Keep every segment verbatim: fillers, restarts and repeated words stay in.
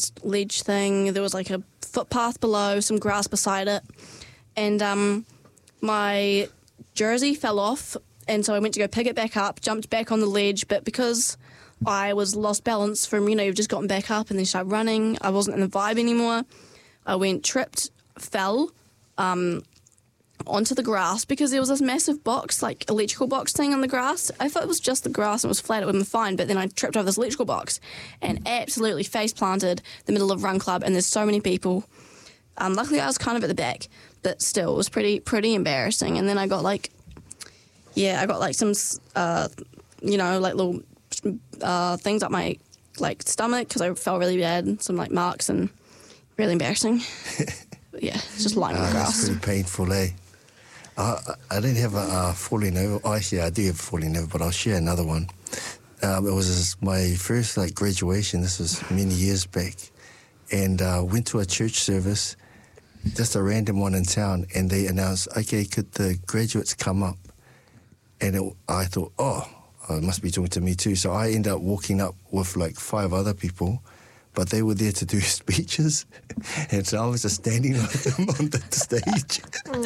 raised ledge thing. There was like a footpath below, some grass beside it. And um, my jersey fell off, and so I went to go pick it back up, jumped back on the ledge, but because I was lost balance from, you know, you've just gotten back up and then started running, I wasn't in the vibe anymore. I went, tripped, fell um, onto the grass because there was this massive box, like electrical box thing on the grass. I thought it was just the grass and it was flat, it would have been fine, but then I tripped over this electrical box and absolutely face planted the middle of Run Club, and there's so many people. Um, luckily I was kind of at the back, but still it was pretty pretty embarrassing. And then I got like, yeah, I got like some, uh, you know, like little uh, things up my like stomach because I felt really bad, some like marks, and really embarrassing. Yeah, it's just lying on the uh, grass. It's pretty painful, eh? I, I didn't have a uh, falling over. Oh, actually, I do have falling over, but I'll share another one. Um, it was my first like graduation. This was many years back, and uh, went to a church service, just a random one in town, and they announced, "Okay, could the graduates come up?" And it, I thought, oh, it must be talking to me too. So I ended up walking up with like five other people, but they were there to do speeches, and so I was just standing with them on the stage.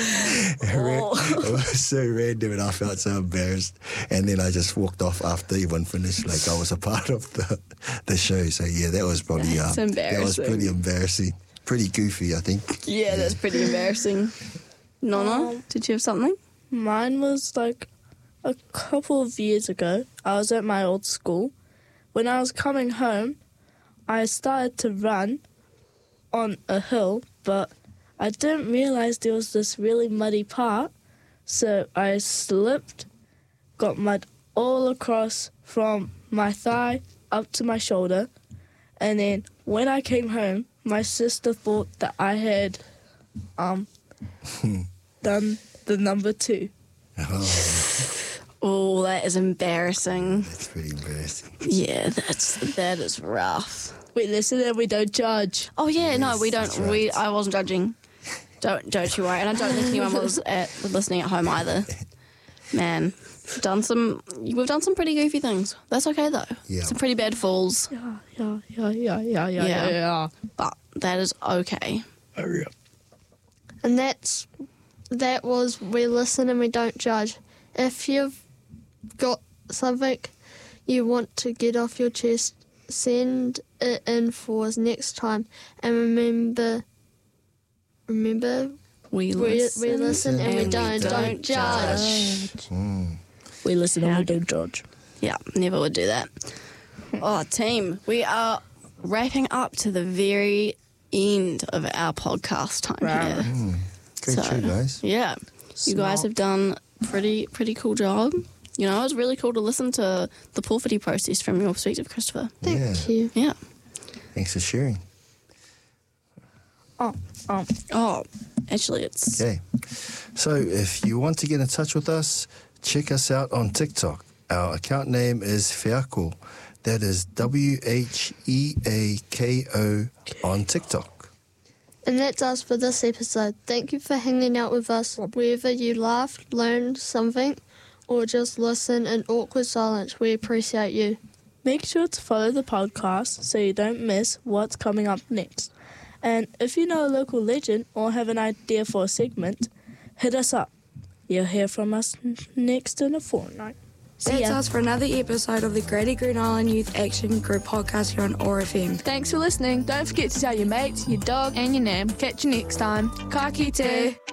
Oh. It was so random, and I felt so embarrassed. And then I just walked off after everyone finished, like I was a part of the the show. So yeah, that was probably That's uh, embarrassing. That was pretty embarrassing, pretty goofy, I think. Yeah, that's pretty embarrassing. Nona, Um, did you have something? Mine was like a couple of years ago. I was at my old school. When I was coming home, I started to run on a hill, but I didn't realise there was this really muddy part, so I slipped, got mud all across from my thigh up to my shoulder, and then when I came home, my sister thought that I had um done the number two. Oh, Oh, that is embarrassing. that's pretty embarrassing. Yeah, that's that is rough. We listen and we don't judge. Oh yeah, no, we don't. that's right. We I wasn't judging. Don't don't you worry, and I don't think anyone was at, listening at home either. Man, we've done some we've done some pretty goofy things. That's okay though. Yeah. Some pretty bad falls, Yeah, yeah, yeah, yeah, yeah, yeah, Yeah. yeah, yeah. but that is okay. Hurry up. And that's that was we listen and we don't judge. If you've got something you want to get off your chest, send it in for us next time. And remember, remember, We we, listen. we listen and we and don't, we don't, don't judge. Mm. We listen How and we don't judge. Yeah, never would do that. Oh, team, we are wrapping up to the very end of our podcast time Wow. here. Great So, show, guys. Yeah, you guys Smart. have done pretty pretty cool job. You know, it was really cool to listen to the Porphyry process from your perspective, Christopher. Thank Yeah. you. Yeah. Thanks for sharing. Oh, um, Oh, actually, it's Okay. So if you want to get in touch with us, check us out on TikTok. Our account name is Whiako. That is W H E A K O on TikTok. And that's us for this episode. Thank you for hanging out with us. Whether you laughed, learned something, or just listen in awkward silence, we appreciate you. make sure to follow the podcast so you don't miss what's coming up next. And if you know a local legend or have an idea for a segment, hit us up. You'll hear from us n- next in a fortnight. See That's ya. us for another episode of the Greater Green Island Youth Action Group podcast here on O A R F M. Thanks for listening. Don't forget to tell your mates, your dog, and your nan. Catch you next time. Ka kite.